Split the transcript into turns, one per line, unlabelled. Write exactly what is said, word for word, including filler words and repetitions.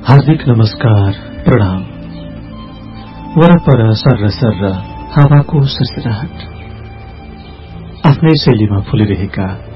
हार्दिक नमस्कार, प्रणाम। वरपर सर्र सर्र हावाको ससराहट, आफ्नै शैलीमा फुलिरहेका